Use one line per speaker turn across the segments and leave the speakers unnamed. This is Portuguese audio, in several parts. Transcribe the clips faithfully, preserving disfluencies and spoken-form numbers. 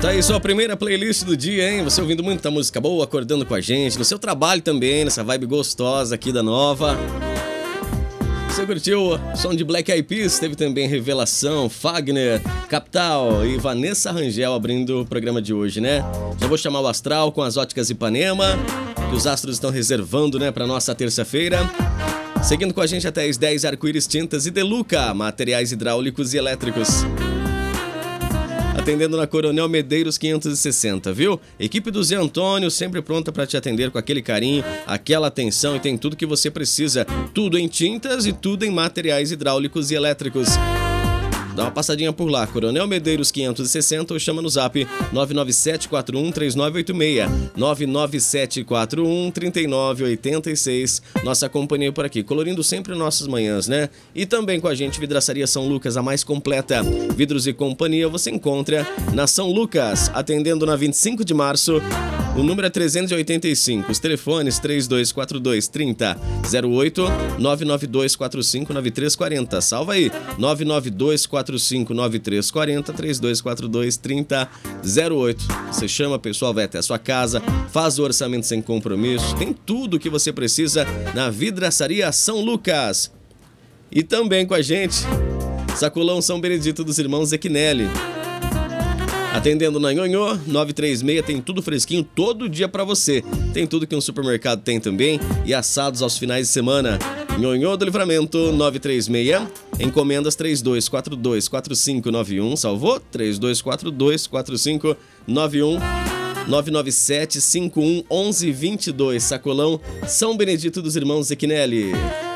Tá aí sua primeira playlist do dia, hein? Você ouvindo muita música boa, acordando com a gente, no seu trabalho também, nessa vibe gostosa aqui da Nova. Você curtiu o som de Black Eyed Peas, teve também Revelação, Fagner, Capital e Vanessa Rangel abrindo o programa de hoje, né? Já vou chamar o Astral com as óticas Ipanema, que os astros estão reservando, né, pra nossa terça-feira. Seguindo com a gente até às dez, Arco-Íris Tintas e Deluca, materiais hidráulicos e elétricos. Atendendo na Coronel Medeiros quinhentos e sessenta, viu? Equipe do Zé Antônio sempre pronta para te atender com aquele carinho, aquela atenção e tem tudo que você precisa. Tudo em tintas e tudo em materiais hidráulicos e elétricos. Dá uma passadinha por lá, Coronel Medeiros quinhentos e sessenta ou chama no zap nove nove sete quatro um três nove oito seis, nove nove sete quatro um três nove oito seis. Nossa companhia por aqui, colorindo sempre nossas manhãs, né? E também com a gente, Vidraçaria São Lucas, a mais completa. Vidros e companhia você encontra na São Lucas, atendendo na vinte e cinco de março. O número é trezentos e oitenta e cinco, os telefones três dois quatro dois, trinta zero oito, nove nove dois quatro cinco nove três quatro zero. Salva aí, nove nove dois quatro cinco nove três quatro zero, três dois quatro dois, trinta zero oito. Você chama, pessoal, vai até a sua casa, faz o orçamento sem compromisso, tem tudo o que você precisa na Vidraçaria São Lucas. E também com a gente, Sacolão São Benedito dos Irmãos Zequinelli. Atendendo na Nhonhô, nove três seis, tem tudo fresquinho todo dia pra você. Tem tudo que um supermercado tem também e assados aos finais de semana. Nhonhô do Livramento, nove três seis, encomendas três dois quatro dois, quatro cinco nove um, salvou? três dois quatro dois, quatro cinco nove um, nove nove sete cinco um um um dois dois, Sacolão São Benedito dos Irmãos Zequinelli.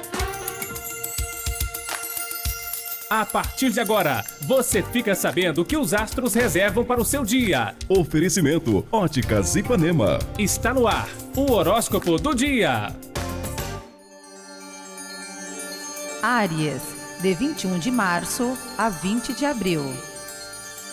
A partir de agora, você fica sabendo o que os astros reservam para o seu dia.
Oferecimento Óticas Ipanema.
Está no ar, o horóscopo do dia.
Áries, de vinte e um de março a vinte de abril.